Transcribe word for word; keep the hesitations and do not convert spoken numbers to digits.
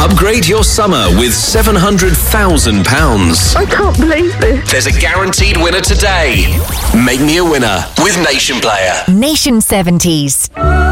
Upgrade your summer with seven hundred thousand pounds. I can't believe this. There's a guaranteed winner today. Make me a winner with Nation Player. Nation seventies.